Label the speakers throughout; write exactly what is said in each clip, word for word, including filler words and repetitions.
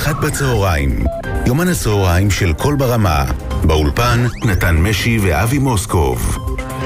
Speaker 1: אחת בצהריים, יומן הצהריים של כל ברמה, באולפן נתן משי ואבי מוסקוב.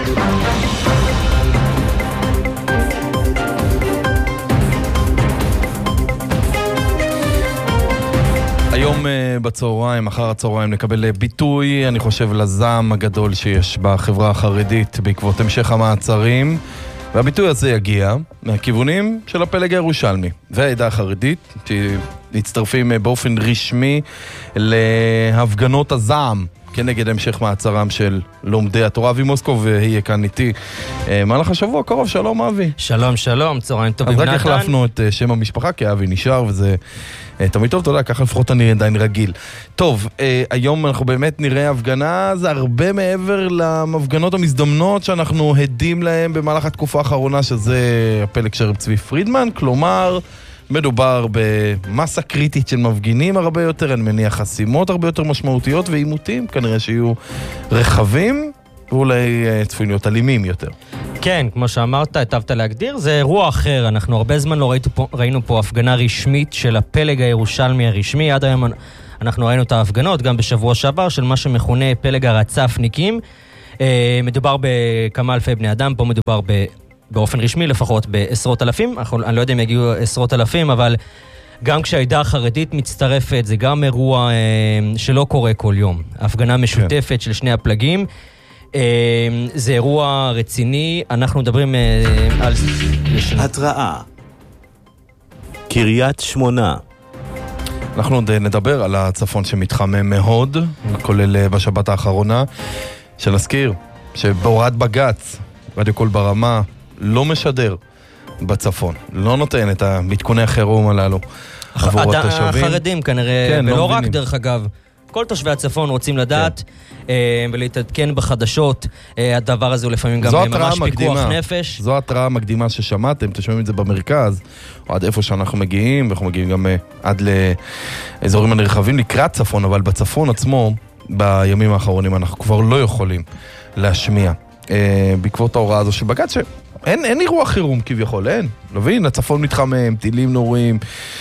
Speaker 2: היום בצהריים, אחר הצהריים, נקבל ביטוי, אני חושב, לזעם הגדול שיש בחברה החרדית בעקבות המשך המעצרים, והביטוי הזה יגיע מהכיוונים של הפלג הירושלמי והעדה החרדית, שהצטרפים באופן רשמי להפגנות הזעם כנגד המשך מעצרם של לומדי התורה. אבי מוסקוב יהיה כאן איתי מהלך השבוע הקרוב. שלום אבי.
Speaker 3: שלום שלום, צהריים טובים נתן.
Speaker 2: אז רק החלפנו את שם המשפחה, כי אבי נשאר וזה תמיד טוב, אתה יודע, ככה לפחות אני עדיין רגיל. טוב, היום אנחנו באמת נראה הפגנה, זה הרבה מעבר למפגנות המזדמנות שאנחנו הדים להם במהלך התקופה האחרונה, שזה הפלג של רב צבי פרידמן, כלומר מדובר במסה קריטית של מפגינים הרבה יותר, אני מניח חסימות הרבה יותר משמעותיות ועימותים, כנראה שיהיו רחבים ואולי צפויים להיות אלימים יותר.
Speaker 3: כן, כמו שאמרת, היטבת להגדיר, זה אירוע אחר. אנחנו הרבה זמן לא ראינו פה, ראינו פה הפגנה רשמית של הפלג הירושלמי הרשמי. עד היום אנחנו ראינו את ההפגנות, גם בשבוע שעבר, של מה שמכונה פלג הרצפניקים. מדובר בכמה אלפי בני אדם, פה מדובר ב... באופן רשמי לפחות בעשרות אלפים, אני לא יודע אם יגיעו עשרות אלפים, אבל גם כשהעדה החרדית מצטרפת, זה גם אירוע אה, שלא קורה כל יום. הפגנה משותפת כן. של שני הפלגים, אה, זה אירוע רציני, אנחנו מדברים אה, על...
Speaker 4: התראה, קריית שמונה.
Speaker 2: אנחנו עוד נדבר על הצפון שמתחמם מאוד, כולל בשבת האחרונה, שנזכיר שבהוראת בג"ץ, רדיו כל ברמה, לא משדר בצפון, לא נותן את המתכוני החירום הללו עבור התושבים.
Speaker 3: החרדים כנראה, כן, ולא לא רק דרך אגב, כל תושבי הצפון רוצים לדעת כן. אה, ולהתעדכן בחדשות, אה, הדבר הזה הוא לפעמים גם ממש פיקוח נפש.
Speaker 2: זו התראה מקדימה ששמעתם, תשמעים את זה במרכז, או עד איפה שאנחנו מגיעים, ואנחנו מגיעים גם אה, עד לאזורים הנרחבים לקראת צפון, אבל בצפון עצמו, בימים האחרונים אנחנו כבר לא יכולים להשמיע. אה, בעקבות ההוראה הזו של בג"ץ, אין, אין אירוע חירום כביכול, אין. לבין, הצפון מתחמם, טילים נורים.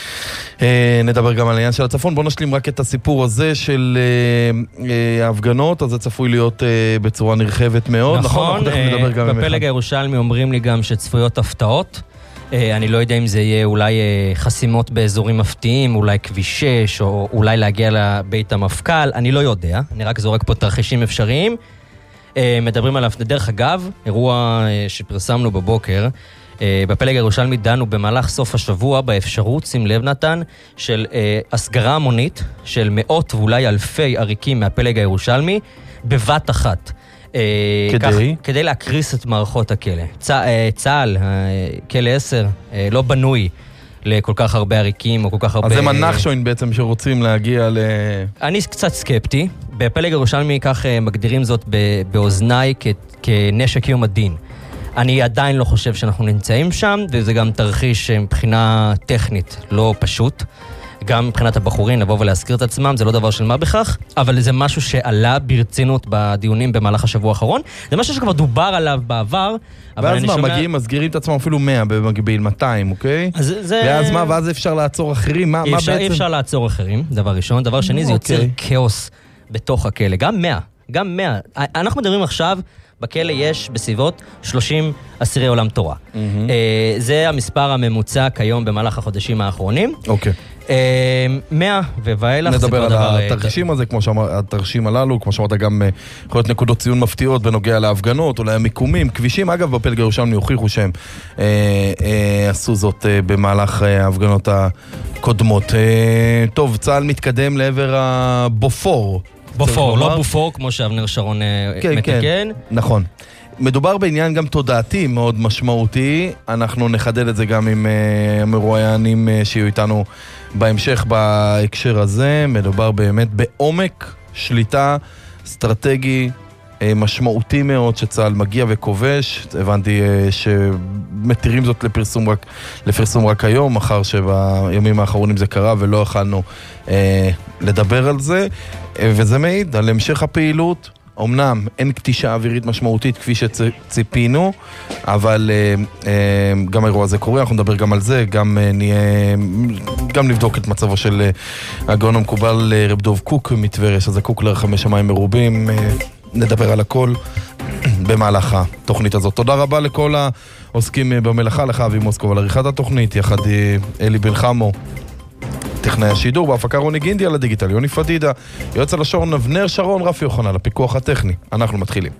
Speaker 2: אה, נדבר גם על העניין של הצפון. בואו נשלים רק את הסיפור הזה של אה, אה, ההפגנות, אז זה צפוי להיות אה, בצורה נרחבת מאוד.
Speaker 3: נכון,
Speaker 2: נכון
Speaker 3: אה,
Speaker 2: נדבר גם
Speaker 3: בפלג הירושלמי אומרים לי גם שצפויות הפתעות. אה, אני לא יודע אם זה יהיה אולי אה, חסימות באזורים מפתיעים, אולי כביש שש, או אולי להגיע לבית המפכ"ל. אני לא יודע, אני רק זורק פה תרחישים אפשריים. מדברים עליו, דרך אגב, אירוע שפרסמנו בבוקר, בפלג הירושלמי דנו במהלך סוף השבוע באפשרות, שים לב נתן, של הסגרה המונית של מאות ואולי אלפי עריקים מהפלג הירושלמי בבת אחת.
Speaker 2: כדי?
Speaker 3: כך, כדי להקריס את מערכות הכלא. צה, צהל, כלא עשר, לא בנוי לכל כך הרבה עריקים או כל כך הרבה...
Speaker 2: אז זה מנחשוין בעצם שרוצים להגיע ל...
Speaker 3: אני קצת סקפטי. בפלג ירושלמי כך מגדירים זאת באוזניי כ- כנשק יום הדין. אני עדיין לא חושב שאנחנו נמצאים שם, וזה גם תרחיש מבחינה טכנית לא פשוט. גם מבחינת הבחורים לבוא ולהזכיר את עצמם, זה לא דבר של מה בכך, אבל זה משהו שעלה ברצינות בדיונים במהלך השבוע האחרון. זה משהו שכבר דובר עליו בעבר,
Speaker 2: ואז מה, שומע... מגיעים, מסגירים את עצמם אפילו מאה במקביל, מאתיים, אוקיי?
Speaker 3: זה...
Speaker 2: ואז מה, ואז אפשר לעצור אחרים? מה,
Speaker 3: אי אפשר,
Speaker 2: מה בעצם?
Speaker 3: אי אפשר לעצור אחרים, דבר ראשון. דבר שני, זה יוצר כאוס בתוך הכלא. גם מאה, גם מאה. אנחנו מדברים עכשיו, בכלא יש בסביבות שלושים אסירי עולם תורה. Mm-hmm. זה המספר הממוצע כיום במהלך החודשים האחרונים.
Speaker 2: אוקיי.
Speaker 3: מאה ובאילך זה
Speaker 2: כבר דבר... נדבר על התרחישים הזה, כמו שאמר, התרחישים הללו, כמו שאמרת גם יכול להיות נקודות ציון מפתיעות בנוגע להפגנות, אולי המיקומים, כבישים, אגב בפלג ירושלמי הוכיחו שהם אה, אה, עשו זאת אה, במהלך אה, ההפגנות הקודמות. אה, טוב, צה"ל מתקדם לעבר הבופור.
Speaker 3: בופור, לא בופור, כמו שאבנר שרון
Speaker 2: כן,
Speaker 3: מתקן.
Speaker 2: כן, נכון. מדובר בעניין גם תודעתי מאוד משמעותי, אנחנו נחדד את זה גם עם uh, המרואיינים uh, שיהיו איתנו בהמשך בהקשר הזה. מדובר באמת בעומק שליטה אסטרטגי uh, משמעותי מאוד שצה"ל מגיע וכובש. הבנתי uh, שמתירים זאת לפרסום רק, לפרסום רק היום, אחר שבימים האחרונים זה קרה ולא יכלנו uh, לדבר על זה, uh, וזה מעיד על המשך הפעילות אמנם אין קטישה אווירית משמעותית כפי שציפינו, אבל גם האירוע הזה קורה, אנחנו נדבר גם על זה, גם נהיה, גם נבדוק את מצבו של הגאון המקובל רב דוב קוק מטבריה, שזקוק לרחמי שמיים מרובים, נדבר על הכל במהלך התוכנית הזאת. תודה רבה לכל העוסקים במלאכה, לך אבי מוסקוב על עריכת התוכנית, יחד אלי בן חמו טכנאי השידור, בהפקה רוני גינדי על הדיגיטל, יוני פדידה, יועץ הלשון אבנר שרון, רפי יוחנן, לפיקוח הטכני. אנחנו מתחילים.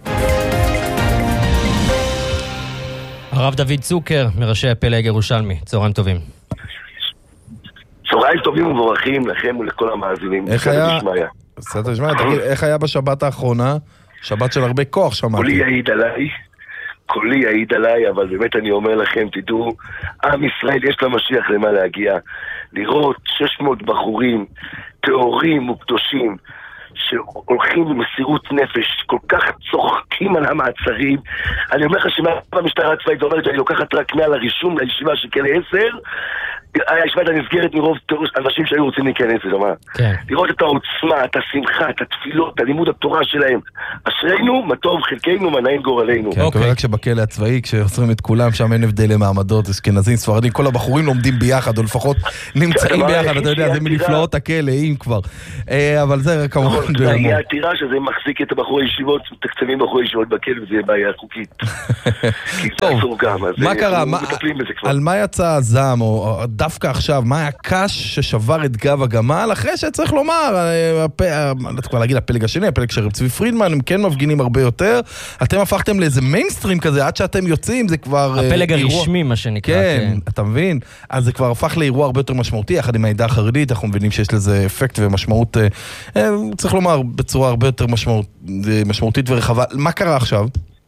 Speaker 3: הרב דוד צוקר, מראשי הפלג ירושלמי, צהריים טובים.
Speaker 5: צהריים טובים ומבורכים לכם ולכל המאזינים.
Speaker 2: איך היה? בסדר, שמע, תגיד, איך היה בשבת האחרונה? שבת של הרבה כוח, שמעתי.
Speaker 5: קולי יעיד עליי, קולי יעיד עליי, אבל באמת אני אומר לכם, תדעו, עם ישראל יש למשיח למה להגיע. לראות שש מאות בחורים, תאורים וקדושים, שהולכים במסירות נפש, כל כך צוחקים על המעצרים. אני אומר לך שבמשטרה הצבאית אומרת שאני לוקחת רק מעל הרישום לישיבה של כלא עשר, הישיבה נסגרת מרוב אנשים שהיו רוצים להיכנס, כן. לראות את העוצמה, את השמחה, את התפילות, את הלימוד התורה שלהם. אשרינו, מה טוב חלקנו, מה נעים גורלנו.
Speaker 2: כן, okay. רק שבכלא הצבאי, כשעוצרים את כולם, שם אין הבדלי מעמדות, אשכנזים, ספרדים, כל הבחורים לומדים ביחד, או לפחות נמצאים ביחד, אתה יודע, זה מנפלאות הכלא, אם כבר. אבל זה כמובן...
Speaker 5: זה היה עתירה שזה מחזיק את הבחורי ישיבות, תקצבים בחורי ישיבות בכלא, וזה בעיה חוקית.
Speaker 2: טוב, מה קרה? על מה יצא הזעם, או דווקא עכשיו, מה היה קש ששבר את גב הגמל, אחרי שצריך לומר, לא תקווה להגיד הפלג השני, הפלג של רב צבי פרידמן, הם כן מפגינים הרבה יותר, אתם הפכתם לאיזה מיינסטרים כזה, עד שאתם יוצאים, זה כבר...
Speaker 3: הפלג הרשמי, מה שנקרא.
Speaker 2: כן, אתה מבין? אז זה כבר הפך לאירוע הרבה יותר משמעותי, יחד עם העדה החרדית, אנחנו מבינים שיש לזה אפקט ומשמעות, צריך לומר, בצורה הרבה יותר משמעותית ורחבה. מה קרה עכשיו?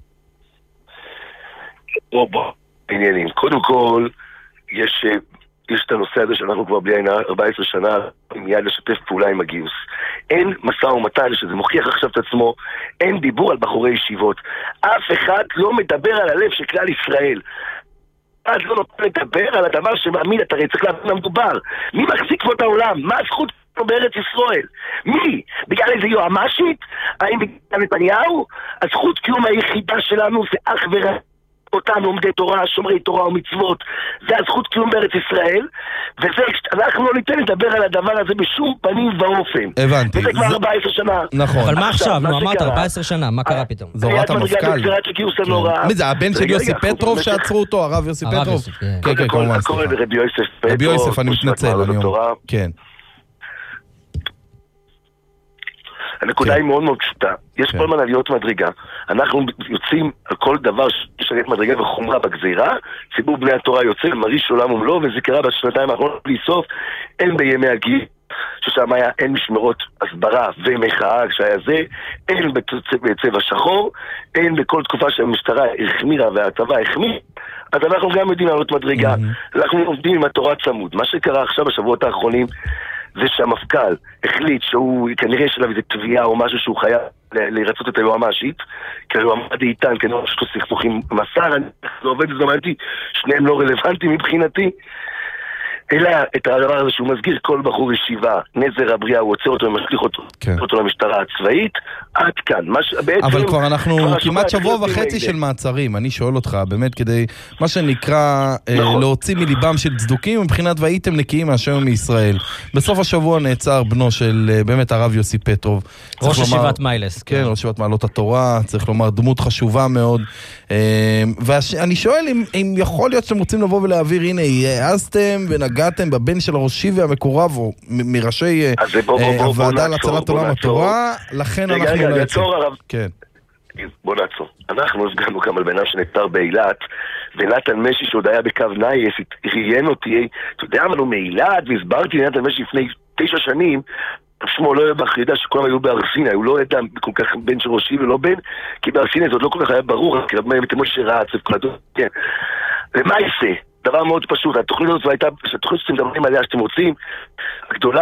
Speaker 5: בוא, בוא, עניינים. קודם כל, יש... יש את הנושא הזה שאנחנו כבר בלי עין ארבע עשרה שנה מיד לשתף פעולה עם הגיוס. אין מסע ומתן שזה מוכיח עכשיו את עצמו, אין דיבור על בחורי ישיבות. אף אחד לא מדבר על הלב של כלל ישראל. אז לא נותן לדבר על הדבר שמאמין, אתה הרי צריך להבין המדובר. מי מחזיק פה את העולם? מה הזכות פה בארץ ישראל? מי? בגלל איזה יועמשית? האם בגלל נתניהו? הזכות קיום היחידה שלנו זה אך ורק אותם לומדי תורה, שומרי תורה ומצוות, זה הזכות קיום בארץ ישראל, ואנחנו לא ניתן לדבר על הדבר הזה בשום פנים ואופן.
Speaker 2: הבנתי.
Speaker 5: וזה כבר ארבע עשרה שנה.
Speaker 2: נכון.
Speaker 3: אבל מה עכשיו? נו, אמרת ארבע עשרה שנה, מה קרה פתאום?
Speaker 2: זה הוראת המפכ"ל. מי זה, הבן של יוסי פטרוב שעצרו אותו, הרב יוסי פטרוב? כן, כן, כמובן.
Speaker 5: רבי יוסף פטרוב.
Speaker 2: רבי יוסף, אני מתנצל. כן.
Speaker 5: הנקודה היא מאוד מאוד פשוטה. יש כל הזמן עליות מדרגה. אנחנו יוצאים על כל דבר שעלית מדרגה וחומרה בגזירה. ציבור בני התורה יוצא, מריש עולם ומלוא, וזה קרה בשנתיים האחרונות בלי סוף. אין בימי הגיל, ששם היה אין משמרות הסברה ומחאה כשהיה זה, אין בצבע שחור, אין בכל תקופה שהמשטרה החמירה והצבא החמיר. אז אנחנו גם יודעים לעלות מדרגה. אנחנו עובדים עם התורה צמוד. מה שקרה עכשיו בשבועות האחרונים, זה שהמפכ"ל החליט שהוא כנראה שלב איזה תביעה או משהו שהוא חייב לרצות את היועמשית, כי היועמד איתן, כנראה שיש לו סכסוכים מסר, אני לא עובד, זה אמרתי, שניהם לא רלוונטיים מבחינתי, אלא את הדבר הזה שהוא מסגיר כל בחור ישיבה, נזר הבריאה, הוא עוצר אותו ומשליך אותו, כן. אותו למשטרה הצבאית, עד כאן. מש... בעצם,
Speaker 2: אבל כבר אנחנו כבר כמעט שבוע וחצי של מעצרים, אני שואל אותך, באמת כדי, מה שנקרא, נכון. להוציא מליבם של צדוקים, מבחינת והייתם נקיים מהשם מישראל. בסוף השבוע נעצר בנו של באמת הרב יוסי פטרוב.
Speaker 3: ראש ישיבת מיילס.
Speaker 2: כן, ראש ישיבת מעלות התורה, צריך לומר, דמות חשובה מאוד. ואני שואל אם, אם יכול להיות שאתם רוצים לבוא ולהעביר, הנה, העזתם ונגעתם בבן של הראשי והמקורב, או מראשי הוועדה להצלת עולם התורה, לכן אנחנו לא יוצאים. כן.
Speaker 5: בוא נעצור. אנחנו הפגענו גם על בינם שנפטר באילת, ונתן משי שעוד היה בקו נייס, ראיין אותי, אתה יודע מה, לא מאילת, והסברתי לנתן משי לפני תשע שנים, שמו לא היה בחרידה שכולם היו בארסינה, הוא לא ידע כל כך בן של ראשי ולא בן, כי בארסינה זה עוד לא כל כך היה ברור, כי רב מאיר משה רץ וכל הדור, כן. ומה יעשה? דבר מאוד פשוט, התוכנית הזאת הייתה, התוכנית שאתם מדברים עליה שאתם רוצים, הגדולה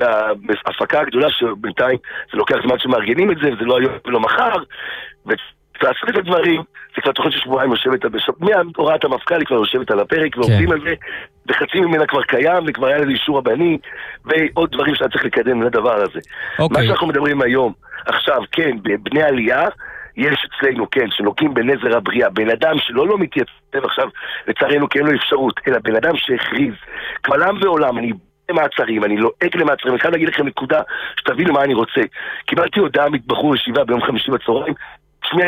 Speaker 5: וההפקה הגדולה שבינתיים זה לוקח זמן שמארגנים את זה, וזה לא היום ולא מחר, לעשות את הדברים, זה כבר תוכנית ששבועיים יושבת, מהוראת המפכ"ל היא כבר יושבת על הפרק, ועובדים על זה, וחצי ממנה כבר קיים, וכבר היה לזה אישור הבני, ועוד דברים שאתה צריך לקדם לדבר הזה. מה שאנחנו מדברים היום, עכשיו, כן, בבני עלייה, יש אצלנו, כן, שנוקים בנזר הבריאה, בן אדם שלא לא מתייצב עכשיו, לצערנו כי אין לו אפשרות, אלא בן אדם שהכריז, קבל עם ועולם, אני מעצרים, אני לועג למעצרים, אני חייב להגיד לכם נקודה שתבינו מה אני רוצה. קיבלתי הודעה מבחור ישיבה ביום חמישי בצהריים, שנייה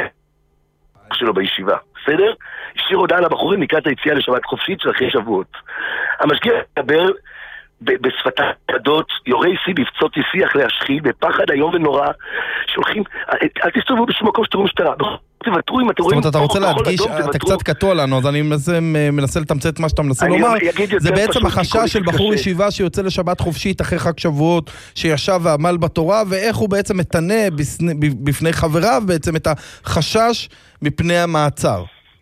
Speaker 5: שלו בישיבה, בסדר? השאיר הודעה לבחורים לקראת היציאה לשבת חופשית של אחרי שבועות. המשגיח מדבר בשפתה ידות, יורי סי בבצות שיח להשחיל, בפחד היום ונורא, שהולכים, אל תסתובבו בשום מקום שתראו משטרה, תוותרו אם אתם רואים...
Speaker 2: זאת אומרת, אתה רוצה להדגיש, אתה קצת קטוע לנו, אז אני מנסה לתמצת מה שאתה מנסה לומר, זה בעצם החשש של בחור ישיבה שיוצא לשבת חופשית אחרי חג שבועות, שישב ועמל בתורה, ואיך הוא בעצם מתנה בפני חבריו בעצם את החשש מפני המעצר.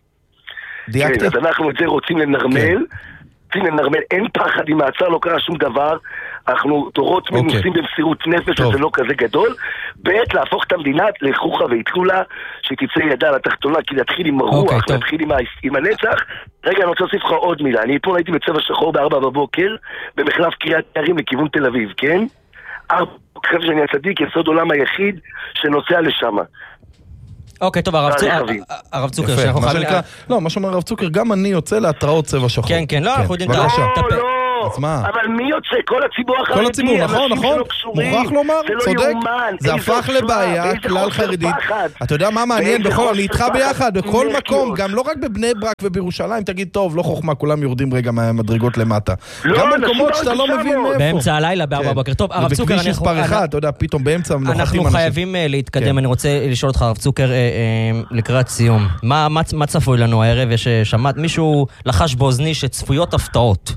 Speaker 5: דייקת? כן, אז אנחנו את זה רוצים לנרמל, לנרמל, אין פחד עם מעצר, לא קרה שום דבר, אנחנו תורות מנוסים במסירות נפש, זה לא כזה גדול. בעת להפוך את המדינה לחוכה ויתקו לה, שתצא ידה לתחתונה, כי להתחיל עם הרוח, להתחיל עם הנצח. רגע, אני רוצה להוסיף לך עוד מילה, אני פה הייתי בצבע שחור בארבע בבוקר, במחלף קריית יערים לכיוון תל אביב, כן? ארבע בוקר שאני הצדיק, יסוד עולם היחיד שנוסע לשם.
Speaker 3: אוקיי, טוב, הרב צוקר,
Speaker 2: מה שנקרא, לא, מה שאומר הרב צוקר, גם אני יוצא להתראות צבע שחור.
Speaker 3: כן, כן, לא, אנחנו יודעים...
Speaker 5: לא, לא, אבל מי יוצא? כל הציבור החרדי,
Speaker 2: כל הציבור, נכון, נכון, מוכרח לומר, צודק, זה הפך לבעיה כלל חרדית. אתה יודע מה מעניין? אני איתך ביחד, בכל מקום, גם לא רק בבני ברק ובירושלים, תגיד, טוב, לא חוכמה, כולם יורדים רגע מהמדרגות למטה. גם במקומות שאתה לא מבין מאיפה.
Speaker 3: באמצע הלילה, בארבע בבוקר. טוב, הרב צוקר,
Speaker 2: בכביש מספר אחד, אתה יודע, פתאום באמצע נוחתים
Speaker 3: אנחנו חייבים להתקדם, אני רוצה לשאול אותך, הרב צוקר, לקראת סיום. מה צפוי לנו הערב? ששמעת מישהו לחש באוזני שצפויות הפתעות.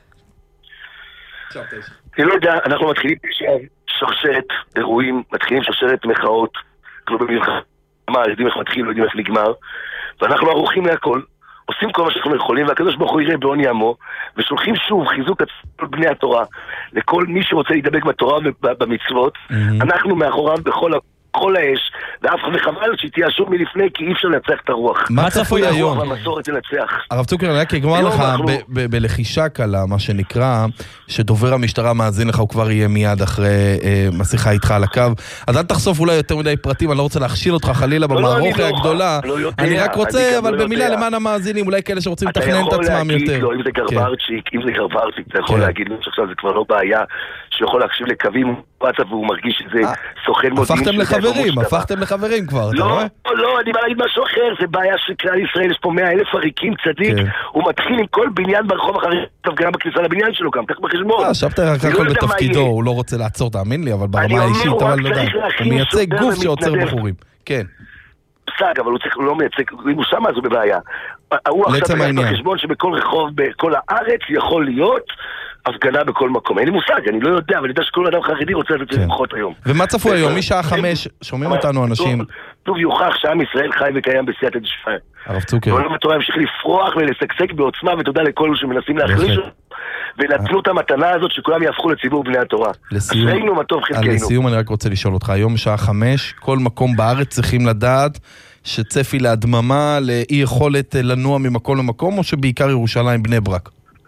Speaker 5: אני לא יודע, אנחנו מתחילים שרשרת אירועים, מתחילים שרשרת מחאות, כמו במלחמה, יודעים איך מתחיל, לא יודעים איך נגמר, ואנחנו ערוכים להכל, עושים כל מה שאנחנו יכולים, והקדוש ברוך הוא יראה בעוני עמו, ושולחים שוב חיזוק לכל בני התורה, לכל מי שרוצה להידבק בתורה ובמצוות, אנחנו מאחוריו בכל הכול. כל האש, ואף אחד וחבל שתהיה שוב מלפני, כי אי אפשר לנצח את הרוח.
Speaker 2: מה צפוי היום? הרב צוקר, אני רק אגמר לך בלחישה קלה, מה שנקרא, שדובר המשטרה מאזין לך, הוא כבר יהיה מיד אחרי משיחה איתך על הקו. אז אל תחשוף אולי יותר מדי פרטים, אני לא רוצה להכשיל אותך חלילה במערוכת הגדולה. אני רק רוצה, אבל במילה למען המאזינים, אולי כאלה שרוצים לתכנן את עצמם יותר.
Speaker 5: אם זה גרברצ'יק, אם זה גרברצ'יק, אתה יכול להגיד לו שעכשיו זה כבר לא בעיה, שיכול להקשיב לקווים וואטסאפ והוא מרגיש שזה סוכן מודיעין.
Speaker 2: הפכתם לחברים, הפכתם לחברים כבר, אתה רואה?
Speaker 5: לא, לא, אני בא להגיד משהו אחר, זה בעיה של כלל ישראל, יש פה מאה אלף עריקים צדיק, הוא מתחיל עם כל בניין ברחוב אחרי הפגנה בכניסה לבניין שלו גם, כך בחשבון.
Speaker 2: אה, שבתאי רק הכל בתפקידו, הוא לא רוצה לעצור, תאמין לי, אבל ברמה האישית, אבל לא יודע, הוא מייצג גוף שעוצר בחורים. כן.
Speaker 5: פסק, אבל הוא צריך, הוא לא מייצג, אם הוא שם אז הוא בבעיה. הוא עכשיו בחשבון שבכל רחוב, בכל הארץ יכול להיות הפגנה בכל מקום. אין לי מושג, אני לא יודע, אבל אני יודע שכל אדם חרדי רוצה לתת למחות היום.
Speaker 2: ומה צפוי היום? משעה חמש, שומעים אותנו אנשים.
Speaker 5: טוב יוכח שעם ישראל חי וקיים בסייעתא דשמיא.
Speaker 2: הרב צוקר.
Speaker 5: ועולם התורה ימשיך לפרוח ולשגשג בעוצמה, ותודה לכל אלה שמנסים להחליש ונתנו את המתנה הזאת שכולם יהפכו לציבור בני התורה. אשרינו מה טוב חלקנו.
Speaker 2: לסיום אני רק רוצה לשאול אותך, היום בשעה חמש, כל מקום בארץ צריכים לדעת שצפי להדממה, לאי יכולת לנוע ממקום למקום, או שבעיקר ירושלים בני ברק?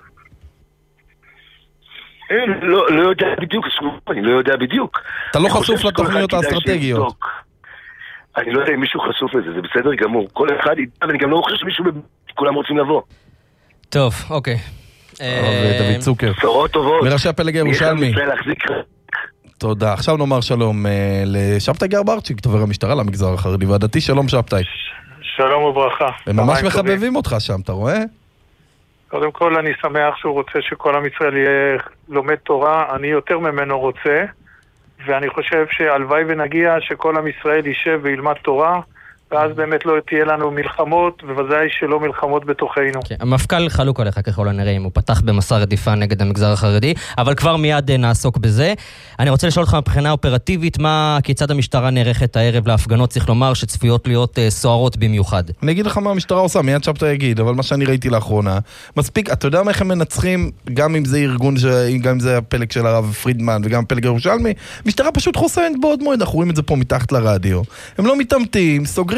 Speaker 5: לא, לא יודע בדיוק, אני לא יודע בדיוק.
Speaker 2: אתה לא חשוף לתוכניות האסטרטגיות.
Speaker 5: אני לא יודע אם מישהו חשוף לזה, זה בסדר גמור. כל אחד ידע, ואני גם לא חושב שמישהו, כולם רוצים לבוא.
Speaker 3: טוב, אוקיי.
Speaker 2: דוד צוקר.
Speaker 5: בשורות טובות.
Speaker 2: מראשי הפלג הירושלמי. תודה. עכשיו נאמר שלום לשבתאי גרברצ'יק, דובר המשטרה למגזר החרדי והדתי. שלום שבתאי.
Speaker 6: שלום וברכה.
Speaker 2: הם ממש מחבבים אותך שם, אתה רואה?
Speaker 6: קודם כל אני שמח שהוא רוצה שכל עם ישראל יהיה לומד תורה, אני יותר ממנו רוצה, ואני חושב שהלוואי ונגיע שכל עם ישראל יישב וילמד תורה, ואז באמת לא תהיה לנו מלחמות, ובוודאי שלא מלחמות בתוכנו.
Speaker 3: כן, המפכ"ל חלוק עליך ככל הנראה, אם הוא פתח במסע רדיפה נגד המגזר החרדי, אבל כבר מיד נעסוק בזה. אני רוצה לשאול אותך מבחינה אופרטיבית, מה, כיצד המשטרה נערכת הערב להפגנות, צריך לומר, שצפויות להיות uh, סוערות במיוחד?
Speaker 2: אני אגיד לך מה המשטרה עושה, מיד שבתאי יגיד, אבל מה שאני ראיתי לאחרונה, מספיק, אתה יודע מה איך הם מנצחים, גם אם זה ארגון, ש... גם אם זה הפלג של הרב פרידמן וגם הפלג ירושלמי, משטרה פשוט חוסמת בעוד מועד, אנחנו רואים את זה פה מתחת לרדיו. הם לא מתאמתים, סוגרים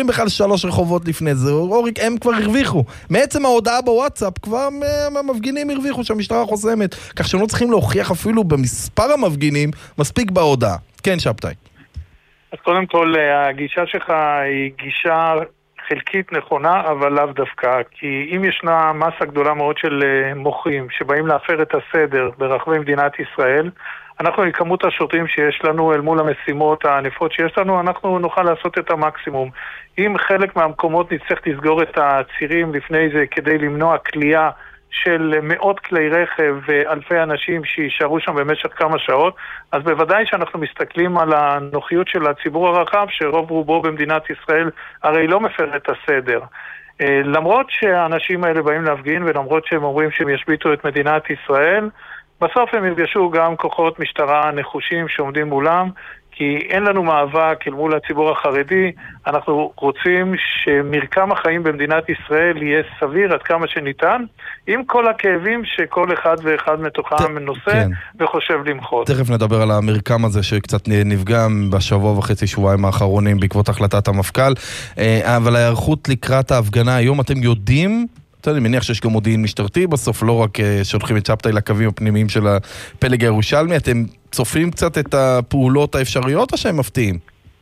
Speaker 2: עוברים בכלל שלוש רחובות לפני זה, אוריק, הם כבר הרוויחו. מעצם ההודעה בוואטסאפ, כבר המפגינים הרוויחו שהמשטרה חוסמת, כך שהם לא צריכים להוכיח אפילו במספר המפגינים, מספיק בהודעה. כן, שבתאי.
Speaker 6: אז קודם כל, הגישה שלך היא גישה חלקית נכונה, אבל לאו דווקא. כי אם ישנה מסה גדולה מאוד של מוחים שבאים להפר את הסדר ברחבי מדינת ישראל, אנחנו עם כמות השוטרים שיש לנו אל מול המשימות הענפות שיש לנו, אנחנו נוכל לעשות את המקסימום. אם חלק מהמקומות נצטרך לסגור את הצירים לפני זה כדי למנוע כלייה של מאות כלי רכב ואלפי אנשים שישארו שם במשך כמה שעות, אז בוודאי שאנחנו מסתכלים על הנוחיות של הציבור הרחב, שרוב רובו במדינת ישראל הרי לא מפר את הסדר. למרות שהאנשים האלה באים להפגין ולמרות שהם אומרים שהם ישביתו את מדינת ישראל, בסוף הם יפגשו גם כוחות משטרה נחושים שעומדים מולם, כי אין לנו מאבק אל מול הציבור החרדי. אנחנו רוצים שמרקם החיים במדינת ישראל יהיה סביר עד כמה שניתן, עם כל הכאבים שכל אחד ואחד מתוכם נושא כן. וחושב למחות.
Speaker 2: תכף נדבר על המרקם הזה שקצת נפגע בשבוע וחצי שבועיים האחרונים בעקבות החלטת המפכ"ל, אבל ההיערכות לקראת ההפגנה היום, אתם יודעים, אני מניח שיש גם מודיעין משטרתי, בסוף לא רק שולחים את שבתאי לקווים הפנימיים של הפלג הירושלמי, אתם צופים קצת את הפעולות האפשריות או שהם מפתיעים?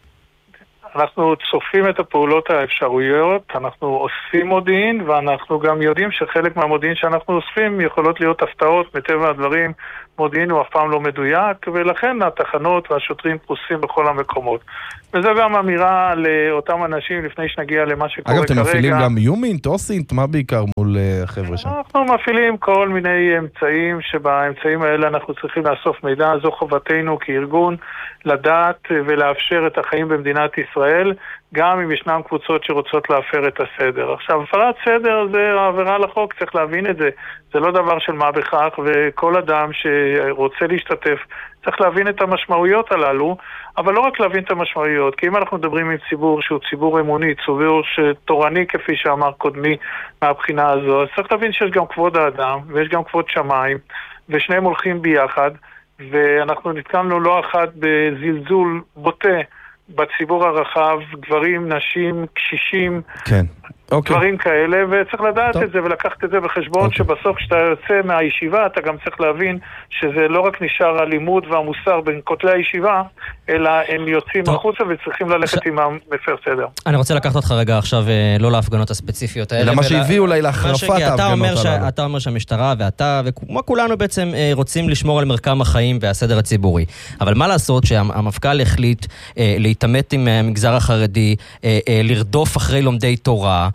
Speaker 6: אנחנו צופים את הפעולות האפשרויות, אנחנו אוספים מודיעין, ואנחנו גם יודעים שחלק מהמודיעין שאנחנו אוספים יכולות להיות הפתעות. מטבע הדברים, מודיעין הוא אף פעם לא מדויק, ולכן התחנות והשוטרים פרוסים בכל המקומות. וזה גם אמירה לאותם אנשים לפני שנגיע למה שקורה כרגע.
Speaker 2: אגב, אתם מפעילים גם יומין, טוסינט, מה בעיקר מול החבר'ה שם?
Speaker 6: אנחנו מפעילים כל מיני אמצעים, שבאמצעים האלה אנחנו צריכים לאסוף מידע. זו חובתנו כארגון לדעת ולאפשר את החיים במדינת ישראל, גם אם ישנם קבוצות שרוצות להפר את הסדר. עכשיו, הפרת סדר זה העבירה לחוק, צריך להבין את זה. זה לא דבר של מה בכך, וכל אדם שרוצה להשתתף צריך להבין את המשמעויות הללו, אבל לא רק להבין את המשמעויות, כי אם אנחנו מדברים עם ציבור שהוא ציבור אמוני, ציבור תורני כפי שאמר קודמי מהבחינה הזו, אז צריך להבין שיש גם כבוד האדם, ויש גם כבוד שמיים, ושניהם הולכים ביחד, ואנחנו נתקלנו לא אחת בזלזול בוטה בציבור הרחב, גברים, נשים, קשישים,
Speaker 2: כן. אוקיי.
Speaker 6: דברים כאלה, וצריך לדעת טוב. את זה ולקחת את זה בחשבון, אוקיי. שבסוף כשאתה יוצא מהישיבה אתה גם צריך להבין שזה לא רק נשאר הלימוד והמוסר בין כותלי הישיבה, אלא הם יוצאים החוצה וצריכים ללכת ש... עם המפר סדר.
Speaker 3: אני רוצה לקחת אותך רגע עכשיו לא להפגנות הספציפיות האלה.
Speaker 2: אלא מה שהביא אולי להחרפת ההפגנות הללו.
Speaker 3: אתה אומר שהמשטרה ואתה וכמו כולנו בעצם רוצים לשמור על מרקם החיים והסדר הציבורי. אבל מה לעשות שהמפכ"ל החליט להתעמת עם המגזר החרדי, לרדוף אחרי לומדי תורה,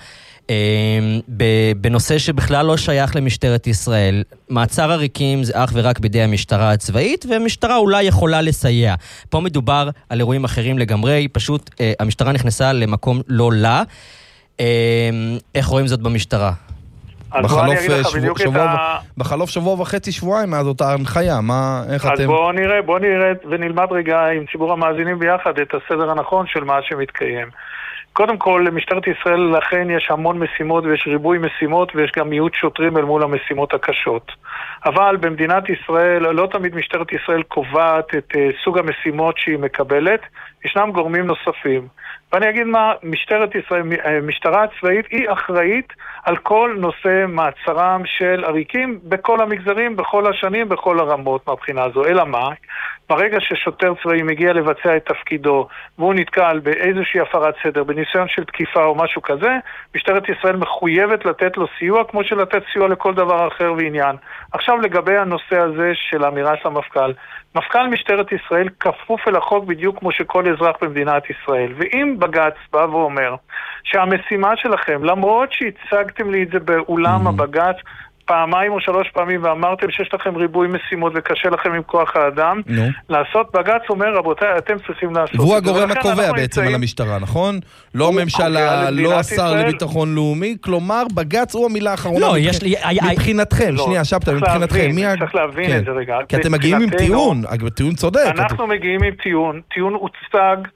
Speaker 3: בנושא שבכלל לא שייך למשטרת ישראל. מעצר עריקים זה אך ורק בידי המשטרה הצבאית, והמשטרה אולי יכולה לסייע. פה מדובר על אירועים אחרים לגמרי, פשוט המשטרה נכנסה למקום לא לה. איך רואים זאת במשטרה?
Speaker 2: בחלוף שבוע, שבוע, ה... בחלוף שבוע וחצי שבועיים מאז אותה הנחיה, מה, איך
Speaker 6: אז
Speaker 2: אתם...
Speaker 6: אז בואו נראה, בואו נראה ונלמד רגע עם ציבור המאזינים ביחד את הסדר הנכון של מה שמתקיים. קודם כל, למשטרת ישראל לכן יש המון משימות ויש ריבוי משימות ויש גם מיעוט שוטרים אל מול המשימות הקשות. אבל במדינת ישראל, לא תמיד משטרת ישראל קובעת את uh, סוג המשימות שהיא מקבלת, ישנם גורמים נוספים. ואני אגיד מה, משטרת ישראל, משטרה הצבאית היא אחראית על כל נושא מעצרם של עריקים בכל המגזרים, בכל השנים, בכל הרמות מהבחינה הזו. אלא מה? ברגע ששוטר צבאי מגיע לבצע את תפקידו והוא נתקל באיזושהי הפרת סדר, בניסיון של תקיפה או משהו כזה, משטרת ישראל מחויבת לתת לו סיוע כמו שלתת סיוע לכל דבר אחר ועניין. עכשיו לגבי הנושא הזה של האמירה של המפכ"ל, מפכ"ל משטרת ישראל כפוף אל החוק בדיוק כמו שכל אזרח במדינת ישראל. ואם בג"ץ בא ואומר שהמשימה שלכם, למרות שהצגתם לי את זה באולם mm-hmm. הבג"ץ, פעמיים או שלוש פעמים ואמרתם שיש לכם ריבוי משימות וקשה לכם עם כוח האדם, no. לעשות, בג"ץ אומר, רבותיי, אתם צריכים לעשות.
Speaker 2: והוא הגורם הקובע בעצם על המשטרה, נכון? לא הממשלה, לא השר לביטחון לאומי, כלומר, בג"ץ הוא המילה האחרונה.
Speaker 3: לא, יש לי...
Speaker 2: מבחינתכם, שנייה, שבתאי, מבחינתכם.
Speaker 6: צריך להבין את זה רגע.
Speaker 2: כי אתם מגיעים עם טיעון, טיעון צודק.
Speaker 6: אנחנו מגיעים עם טיעון, טיעון הוצג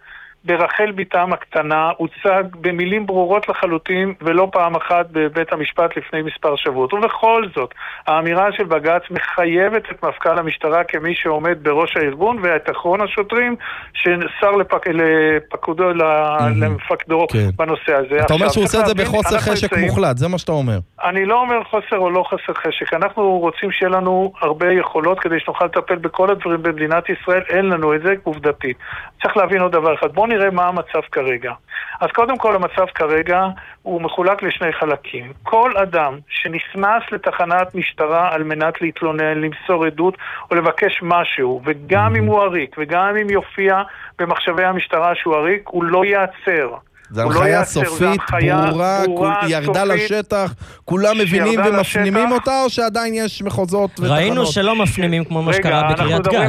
Speaker 6: ברחל ביתם הקטנה הוצג במילים ברורות לחלוטין ולא פעם אחת בבית המשפט לפני מספר שבועות. ובכל זאת, האמירה של בג"ץ מחייבת את מפכ"ל המשטרה כמי שעומד בראש הארגון ואת אחרון השוטרים ששר לפק... לפקודו, mm-hmm. למפקדו כן. בנושא הזה.
Speaker 2: אתה אומר שהוא עושה את זה בחוסר חשק נמצאים... מוחלט, זה מה שאתה אומר.
Speaker 6: אני לא אומר חוסר או לא חוסר חשק. אנחנו רוצים שיהיה לנו הרבה יכולות כדי שנוכל לטפל בכל הדברים במדינת ישראל. אין לנו את זה עובדתית. צריך להבין עוד דבר אחד. בואו נראה מה המצב כרגע. אז קודם כל המצב כרגע הוא מחולק לשני חלקים. כל אדם שנכנס לתחנת משטרה על מנת להתלונן, למסור עדות או לבקש משהו, וגם אם הוא עריק וגם אם יופיע במחשבי המשטרה שהוא עריק, הוא לא יעצר.
Speaker 2: זה הנחיה סופית, ברורה, ירדה לשטח, כולם מבינים ומפנימים אותה, או שעדיין יש מחוזות ותחנות?
Speaker 3: ראינו שלא מפנימים כמו מה שקרה בקריית גת.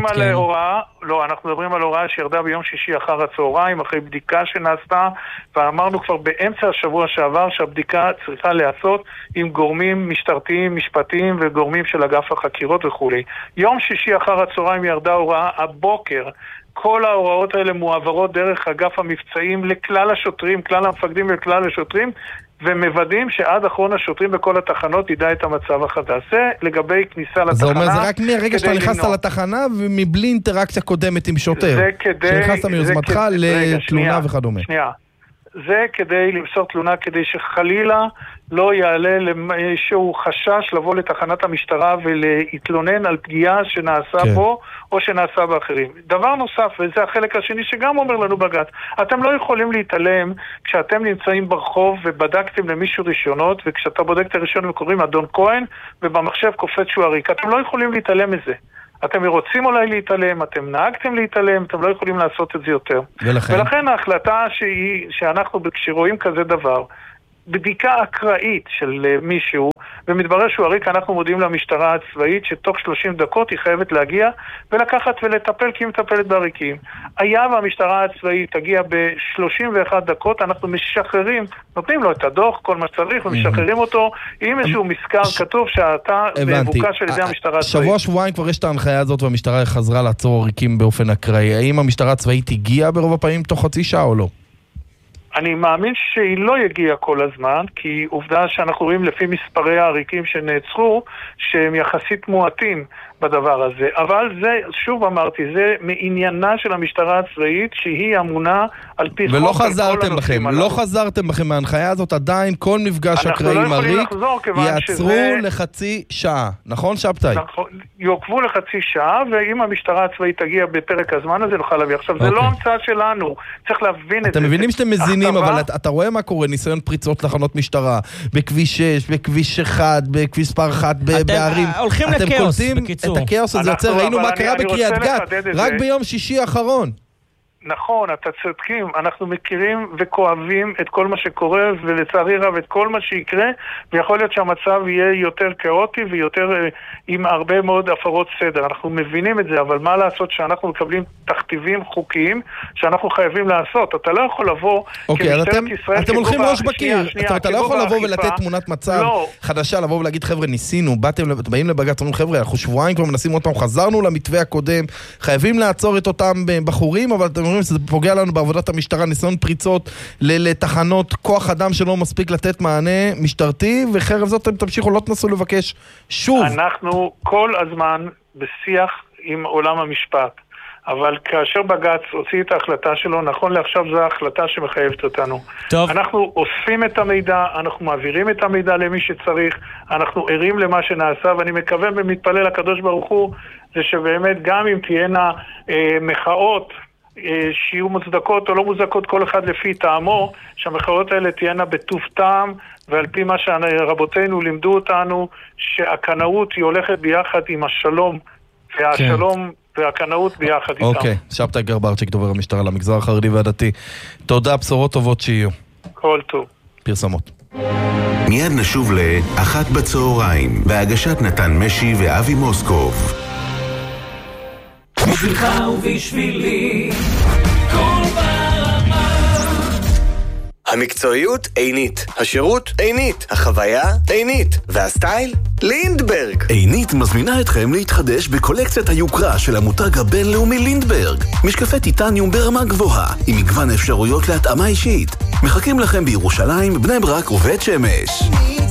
Speaker 6: לא, אנחנו מדברים על הוראה שירדה ביום שישי אחר הצהריים, אחרי בדיקה שנעשתה, ואמרנו כבר באמצע השבוע שעבר שהבדיקה צריכה לעשות עם גורמים משטרתיים, משפטיים וגורמים של אגף החקירות וכו'. יום שישי אחר הצהריים ירדה הוראה, הבוקר כל ההוראות האלה מועברות דרך אגף המבצעים לכלל השוטרים, כלל המפקדים וכלל השוטרים, ומוודאים שעד אחרון השוטרים בכל התחנות ידע את המצב החדש. זה לגבי כניסה לתחנה.
Speaker 2: זה אומר, זה רק מהרגע שאתה נכנסת לתחנה ומבלי אינטראקציה קודמת עם שוטר.
Speaker 6: זה כדי...
Speaker 2: שנכנסת מיוזמתך לתלונה וכדומה.
Speaker 6: שנייה. זה כדי למסור תלונה, כדי שחלילה לא יעלה לאיזשהו חשש לבוא לתחנת המשטרה ולהתלונן על פגיעה שנעשה כן. בו או שנעשה באחרים. דבר נוסף, וזה החלק השני שגם אומר לנו בג"ץ, אתם לא יכולים להתעלם כשאתם נמצאים ברחוב ובדקתם למישהו רישיונות, וכשאתה בודק את הרישיון וקוראים אדון כהן ובמחשב קופץ שהוא עריק, אתם לא יכולים להתעלם מזה. אתם רוצים אולי להתעלם, אתם נהגתם להתעלם, אתם לא יכולים לעשות את זה יותר.
Speaker 2: ולכן,
Speaker 6: ולכן ההחלטה שהיא, שאנחנו כשרואים כזה דבר, בדיקה אקראית של מישהו, ומתברר שהוא עריק, אנחנו מודיעים למשטרה הצבאית שתוך שלושים דקות היא חייבת להגיע ולקחת ולטפל כי היא מטפלת בעריקים. היה והמשטרה הצבאית תגיע ב-שלושים ואחת דקות, אנחנו משחררים, נותנים לו את הדוח, כל מה שצריך, ומשחררים אותו עם איזשהו מזכר כתוב שאתה מבוקש על ידי המשטרה הצבאית.
Speaker 2: שבוע שבועיים כבר יש את ההנחיה הזאת והמשטרה חזרה לעצור עריקים באופן אקראי. האם המשטרה הצבאית הגיעה ברוב הפעמים תוך חצי שעה או לא?
Speaker 6: אני מאמין שהיא לא יגיעה כל הזמן, כי עובדה שאנחנו רואים לפי מספרי העריקים שנעצרו, שהם יחסית מועטים בדבר הזה. אבל זה, שוב אמרתי, זה מעניינה של המשטרה הצבאית, שהיא אמונה על פי חוק.
Speaker 2: ולא חזרתם בכם, לא חזרתם בכם מההנחיה הזאת, עדיין כל מפגש אקראי עם עריק יעצרו שזה... לחצי שעה. נכון, שבתאי? נכון,
Speaker 6: יעקבו לחצי שעה, ואם המשטרה הצבאית תגיע בפרק הזמן הזה, נוכל להביא. עכשיו, זה לא המצאה שלנו, צריך להבין את זה.
Speaker 2: אתם מבינים שאתם מזינים, אבל אתה רואה מה קורה, ניסיון פריצות תחנות משטרה, בכביש שש, בכביש אחד, בכביש ספר אחת, בערים.
Speaker 3: הולכים לכאוס, בקיצור.
Speaker 2: את הכאוס הזה יוצא, ראינו מה קרה בקריית גת, רק ביום שישי האחרון.
Speaker 6: נכון, אתה צודקים, אנחנו מכירים וכואבים את כל מה שקורה, ולצערי רב את כל מה שיקרה, ויכול להיות שהמצב יהיה יותר כאוטי ויותר עם הרבה מאוד הפרות סדר. אנחנו מבינים את זה, אבל מה לעשות שאנחנו מקבלים תכתיבים חוקיים שאנחנו חייבים לעשות. אתה לא יכול לבוא
Speaker 2: כמשטרת ישראל... אתם הולכים ראש בקיר, אתה לא יכול לבוא ולתת תמונת מצב חדשה, לבוא ולהגיד, חבר'ה, ניסינו, באים לבג"ץ, אומרים, חבר'ה, אנחנו שבועיים כבר מנסים אותם, חזרנו למתווה הקודם, חייבים לעצור את אותם בחורים, אבל אתם אומרים, זה פוגע לנו בעבודת המשטרה, ניסיון פריצות לתחנות, כוח אדם שלא מספיק לתת מענה משטרתי, וחרב זאת אתם תמשיכו, לא תנסו לבקש שוב.
Speaker 6: אנחנו כל הזמן בשיח עם עולם המשפט, אבל כאשר בג"ץ הוציא את ההחלטה שלו, נכון לעכשיו זו ההחלטה שמחייבת אותנו.
Speaker 3: טוב.
Speaker 6: אנחנו אוספים את המידע, אנחנו מעבירים את המידע למי שצריך, אנחנו ערים למה שנעשה, ואני מקווה ומתפלל לקדוש ברוך הוא, זה שבאמת גם אם תהיינה אה, מחאות, שיהיו מוצדקות או לא מוצדקות, כל אחד לפי טעמו, שהמחאות האלה תהיינה בטוב טעם, ועל פי מה שרבותינו לימדו אותנו, שהקנאות היא הולכת ביחד עם השלום, והשלום והקנאות ביחד איתם.
Speaker 2: אוקיי, שבתאי גרברצ'יק, דובר המשטרה למגזר החרדי והדתי. תודה, בשורות טובות שיהיו.
Speaker 6: כל טוב.
Speaker 2: פרסמות.
Speaker 1: מיד נשוב לאחת בצהריים, בהגשת נתן משי ואבי מוסקוב.
Speaker 7: בשבילך ובשבילי כל ברמה המקצועיות עינית, השירות עינית, החוויה עינית, והסטייל לינדברג.
Speaker 1: עינית מזמינה אתכם להתחדש בקולקציית היוקרה של המותג הבינלאומי לינדברג. משקפי טיטניום ברמה גבוהה, עם מגוון אפשרויות להתאמה אישית. מחכים לכם בירושלים, בני ברק ובית שמש.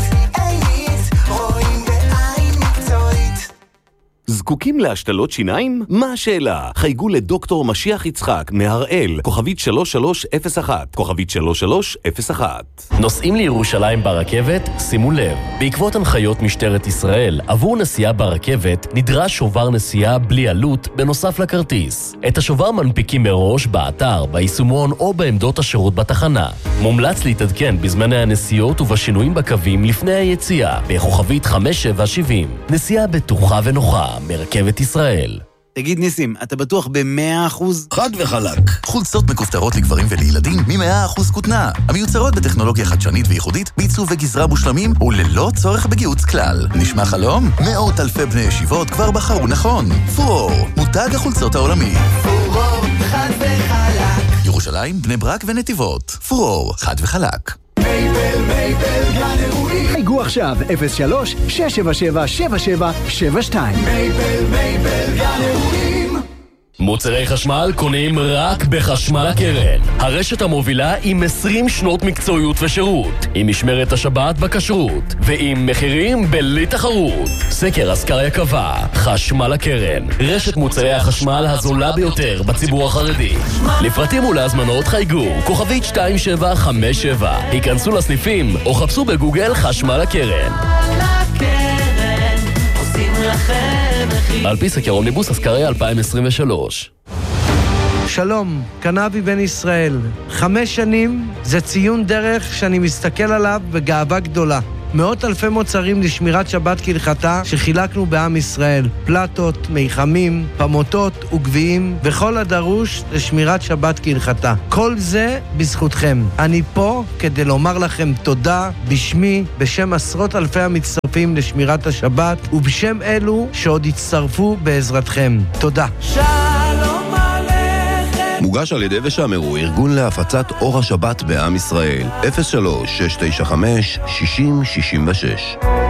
Speaker 4: זקוקים להשתלות שיניים? מה השאלה? חייגו לדוקטור משיח יצחק מהראל, כוכבית שלוש שלוש אפס אחת, כוכבית שלוש שלוש אפס אחת.
Speaker 8: נוסעים לירושלים ברכבת? שימו לב, בעקבות הנחיות משטרת ישראל, עבור נסיעה ברכבת נדרש שובר נסיעה בלי עלות בנוסף לכרטיס. את השובר מנפיקים מראש באתר, ביישומון או בעמדות השירות בתחנה. מומלץ להתעדכן בזמני הנסיעות ובשינויים בקווים לפני היציאה, בכוכבית חמש שבע שבעים. נסיעה בטוחה ונוחה מרכבת ישראל.
Speaker 9: תגיד ניסים, אתה בטוח ב-מאה אחוז?
Speaker 10: חד וחלק. חולצות מכופתרות לגברים ולילדים מ-מאה אחוז כותנה. המיוצרות בטכנולוגיה חדשנית וייחודית, בעיצוב וגזרה מושלמים וללא צורך בגיוץ כלל. נשמע חלום? מאות אלפי בני ישיבות כבר בחרו נכון. פורור, מותג החולצות העולמי.
Speaker 11: פורור, חד וחלק.
Speaker 10: ירושלים, בני ברק ונתיבות. פורור, חד וחלק.
Speaker 11: מייבל, מייבל, גן אירועים.
Speaker 12: חייגו עכשיו אפס שלוש שש שבע שבע שבע שבע שבע שתיים.
Speaker 11: מייבל, מייבל, גן אירועים.
Speaker 8: מוצרי חשמל קונים רק בחשמל הקרן. הרשת המובילה עם עשרים שנות מקצועיות ושירות, עם משמרת השבת בכשרות, ועם מחירים בלי תחרות. סקר אסקריה קבע, חשמל הקרן, רשת מוצרי החשמל הזולה ביותר בציבור החרדי. לפרטים ולהזמנות חייגו, כוכבית שתיים שבע חמש שבע. היכנסו לסניפים או חפשו בגוגל חשמל הקרן. על פי סקר אומניבוס אסקריה אלפיים עשרים ושלוש.
Speaker 13: שלום, קנאבי בן ישראל. חמש שנים זה ציון דרך שאני מסתכל עליו בגאווה גדולה. מאות אלפי מוצרים לשמירת שבת כהלכתה שחילקנו בעם ישראל. פלטות, מיחמים, פמוטות וגביעים וכל הדרוש לשמירת שבת כהלכתה. כל זה בזכותכם. אני פה כדי לומר לכם תודה בשמי, בשם עשרות אלפי המצטרפים לשמירת השבת ובשם אלו שעוד יצטרפו בעזרתכם. תודה.
Speaker 11: שלום עליכם.
Speaker 14: מוגש על ידי ושמרו, ארגון להפצת אור השבת בעם ישראל. אפס שלוש שש תשע חמש שישים שישים ושש.